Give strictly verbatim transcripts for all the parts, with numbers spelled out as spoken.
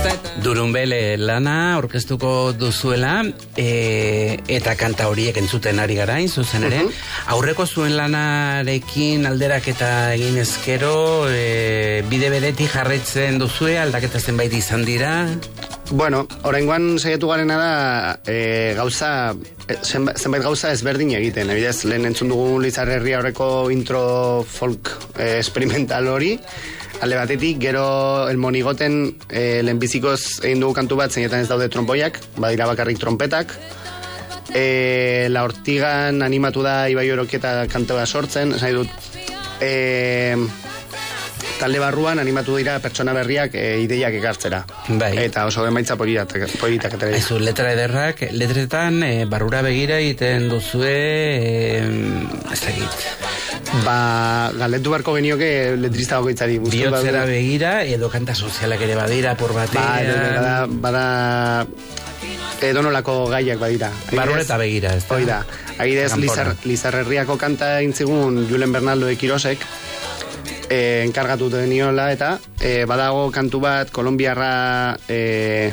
Durunbele lana orkestuko duzuela, e, eta kanta horiek entzuten ari garain, zuzen ere. Uh-huh. Aurreko zuen lanarekin alderaketa egin ezkero, e, bide beretik jarraitzen duzue, aldaketa zenbait izan dira? Bueno, oraingoan saiatu garena da e, gauza, zenbait gauza ezberdin egiten. Ebidez, lehen entzun dugu Lizar Herria horreko intro folk e, experimental hori. Alde batetik, gero el monigoten e, lehenbizikoz egin dugu kantu bat, zeinetan ez daude tromboiak, badira bakarrik trompetak. E, La Ortigan animatu da Ibai Orokieta kantua sortzen, esan dut, e, talde barruan animatu dira pertsona berriak e, ideiak ekartzera. Bai. Eta oso emaitza politak, politak eta Aizu, letra ederrak, letretan e, barrura begira egiten duzue, e, ez dakit. Ba, galdetu beharko genioke letrista bakoitzari. Biotzera begira, edo kanta sozialak ere badira, por batean. Ba, bada, bada edonolako gaiak badira. Barrura eta begira, ez da? Hoi da. Agidez, Lizar, Lizar Herriako kanta intzigun Julen Bernaldo de Kirosek, eh, enkargatu deniola, eta eh, badago kantu bat, kolombiarra... Eh,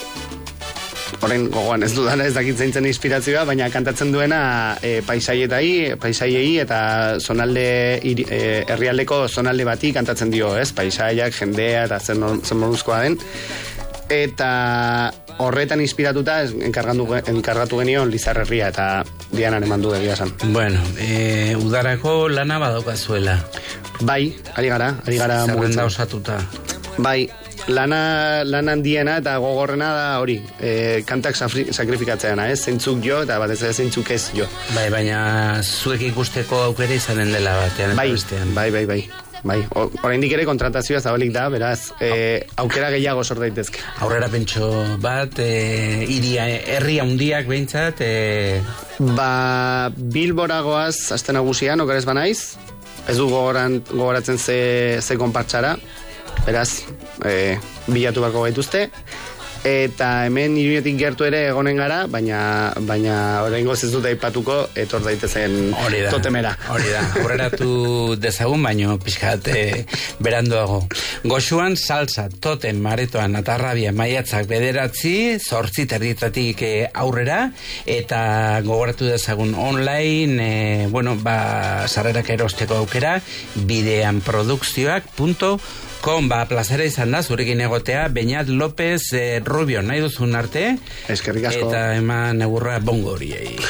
Horein gogoan ez dudan ez dakitzen zen inspirazioa, baina kantatzen duena e, paisaietei, paisaiei eta zonalde, iri, e, herrialdeko zonalde bati kantatzen dio, ez? Paisaiak, jendea eta zen, zen moduzkoa den. Eta horretan inspiratuta enkargatu, enkargatu genion Lizar Herria eta Dianan eman du egia esan. Bueno, e, udarako lana badaukazuela. Bai, ari gara, ari gara zerrenda osatuta. Bai, lana, lana handiena eta gogorrena da hori, e, kantak sakrifikatzeana, ez? Zeintzuk jo eta batez ere zeintzuk ez jo. Bai, baina zuek ikusteko aukera izanen dela batean. Bai, bestean. bai, bai, bai. Bai, oraindik ere kontratazioa zabalik da, beraz, e, aukera gehiago sor daitezke. Aurrera pentso bat, e, iria, herri handiak behintzat, e... Ba, Bilboragoaz, aste nagusian, okerez banaiz, ez du gogoran, gogoratzen ze, ze konpartxara, beraz, e, bilatu bako gaituzte, eta hemen Iruñetik gertu ere egonen gara, baina baina oraingoz ez dut aipatuko etor daitezen totemera. Hori da, aurreratu dezagun, baino pixkat e, beranduago. Goxuan salsa, totem, maretoan, atarrabia, maiatzak bederatzi, zortzi terditatik e, aurrera, eta gogoratu dezagun online, e, bueno, ba, sarrerak erosteko aukera, bidean produkzioak punto com, ba, plazera izan da, zurekin egotea, Beñat López eh, Rubio, nahi duzun arte, eskerrik asko, eta eman egurra bongo horiei.